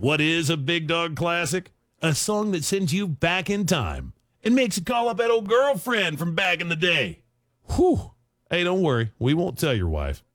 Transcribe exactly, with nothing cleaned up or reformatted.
What is a Big Dog classic? A song that sends you back in time and makes you call up that old girlfriend from back in the day. Whew. Hey, don't worry. We won't tell your wife.